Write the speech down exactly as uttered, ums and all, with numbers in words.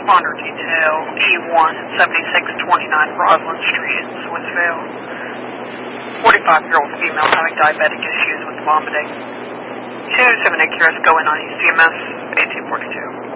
responder detail, E one, seventy-six twenty-nine Roslyn Street, Swissvale. forty-five-year-old female having diabetic issues with vomiting. two seventy-eight Curious going on E C M S, eighteen forty-two.